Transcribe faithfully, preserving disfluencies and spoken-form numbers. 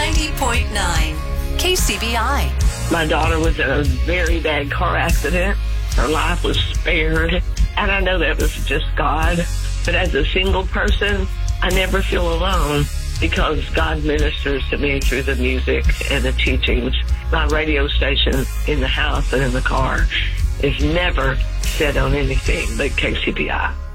ninety point nine K C B I. My daughter was in a very bad car accident. Her life was spared, and I know that was just God. But as a single person, I never feel alone because God ministers to me through the music and the teachings. My radio station in the house and in the car is never set on anything but K C B I.